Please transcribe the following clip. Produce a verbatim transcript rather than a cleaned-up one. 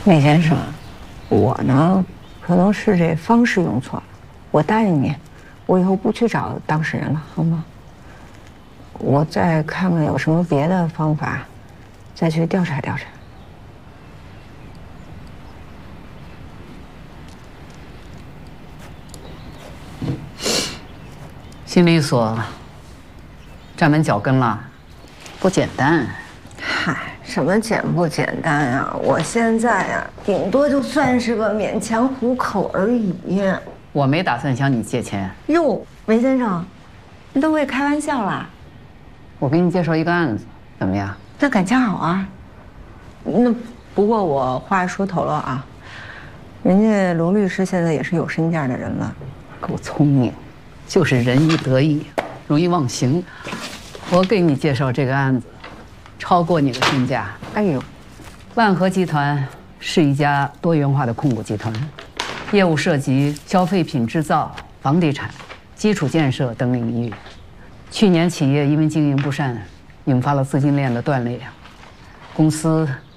梅先生，我呢，可能是这方式用错了。我答应你，我以后不去找当事人了，好吗？我再看看有什么别的方法，再去调查调查。 心理所站稳脚跟了，不简单。 嗨，什么简不简单啊？我现在呀、啊，顶多就算是个勉强糊口而已。 我没打算向你借钱。 哟，梅先生，你都会开玩笑啦？ 我给你介绍一个案子，怎么样？ 那赶恰好啊。那不过我话说头了啊，人家罗律师现在也是有身价的人了， 够聪明，就是人一得意，容易忘形。我给你介绍这个案子，超过你的身价。 哎呦， 万和集团是一家多元化的控股集团，业务涉及消费品制造、房地产、基础建设等领域。去年企业因为经营不善，引发了资金链的断裂，公司